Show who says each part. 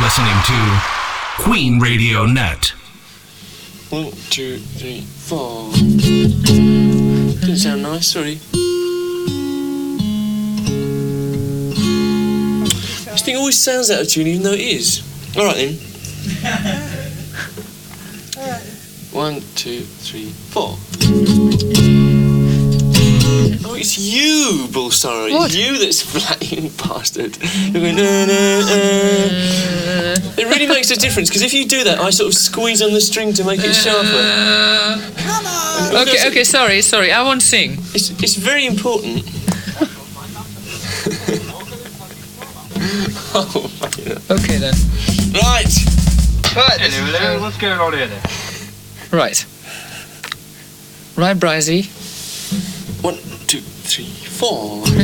Speaker 1: listening to Queen Radio Net.
Speaker 2: 1, 2, 3, 4. Didn't sound nice, sorry. This thing always sounds out of tune, even though it is. All right then. 1, 2, 3, 4. Oh, it's you, Bullsara.
Speaker 3: What?
Speaker 2: It's you that's flatting bastard. You're going, It really makes a difference, because if you do that, I sort of squeeze on the string to make it sharper.
Speaker 3: Come on! Okay, sorry, I won't sing.
Speaker 2: It's very important. Oh,
Speaker 3: okay then.
Speaker 2: Right.
Speaker 4: Hello, what's going on here then?
Speaker 3: Right, Brizey.
Speaker 2: 1, 2, 3, 4.